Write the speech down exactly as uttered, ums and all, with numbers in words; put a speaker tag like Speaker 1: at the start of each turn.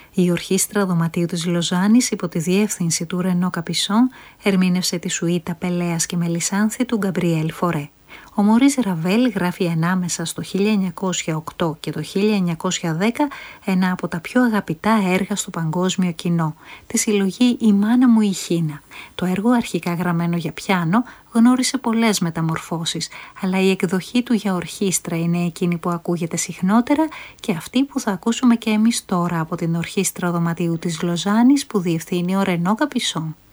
Speaker 1: Η Ορχήστρα Δωματίου της Λοζάνης υπό τη διεύθυνση του Ρενό Καπισόν ερμήνευσε τη σουίτα Πελέας και Μελισάνθη του Γκαμπριέλ Φορέ. Ο Μωρίς Ραβέλ γράφει ανάμεσα στο χίλια εννιακόσια οκτώ και το χίλια εννιακόσια δέκα ένα από τα πιο αγαπητά έργα στο παγκόσμιο κοινό, τη συλλογή «Η μάνα μου η Χίνα». Το έργο, αρχικά γραμμένο για πιάνο, γνώρισε πολλές μεταμορφώσεις, αλλά η εκδοχή του για ορχήστρα είναι εκείνη που ακούγεται συχνότερα και αυτή που θα ακούσουμε και εμείς τώρα από την Ορχήστρα Δωματίου της Λοζάνης που διευθύνει ο Ρενό Καπισόν.